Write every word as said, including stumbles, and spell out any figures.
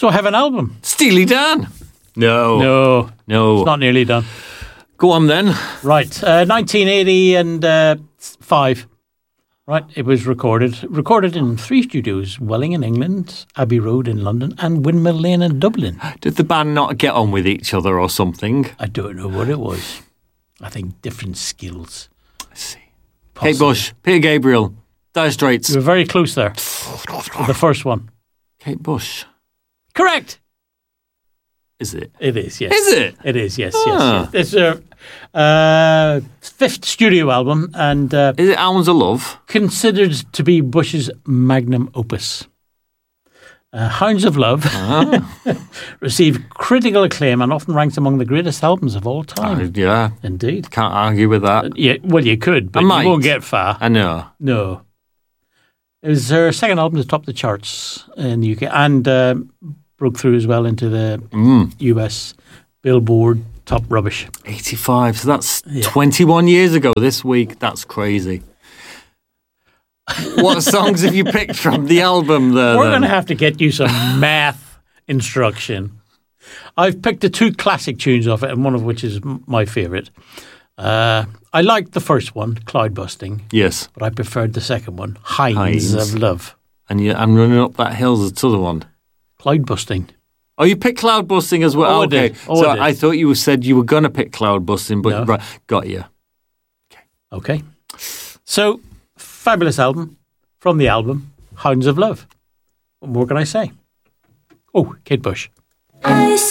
So I have an album. Steely Dan. No. No. No. It's not nearly done. Go on then. Right. Uh, nineteen eighty and uh, five. Right. It was recorded. Recorded in three studios. Welling in England, Abbey Road in London, and Windmill Lane in Dublin. Did the band not get on with each other or something? I don't know what it was. I think different skills. Let's see. Possibly. Kate Bush, Peter Gabriel, Dire Straits. You were very close there. The first one. Kate Bush. Correct. Is it? It is, yes. Is it? It is, yes, Ah. yes. yes. It's a uh, fifth studio album and uh, Is it Hounds of Love? considered to be Bush's magnum opus. Uh, Hounds of Love Ah. received critical acclaim and often ranks among the greatest albums of all Uh, time. yeah. Indeed. Can't argue with that. Yeah, well, you could, but I you might. won't get far. I know. No. It was her second album to top the charts in the U K and uh, broke through as well into the Mm. U S Billboard Top Rubbish. eighty-five. So that's Yeah. twenty-one years ago this week. That's crazy. What songs have you picked from the album there? We're then? going to have to get you some math instruction. I've picked the two classic tunes off it, and one of which is m- my favourite. Uh, I liked the first one, Cloud Busting, Yes. but I preferred the second one, Hinds, Hinds. of Love. And you, I'm running up that hill's the other one. Cloud Busting. Oh, you picked Cloud Busting as well? Oh, I okay. did. Oh, so I did. I thought you said you were going to pick Cloud Busting, but No. right, got you. Okay. So, fabulous album from the album, Hounds of Love. What more can I say? Oh, Kate Bush. I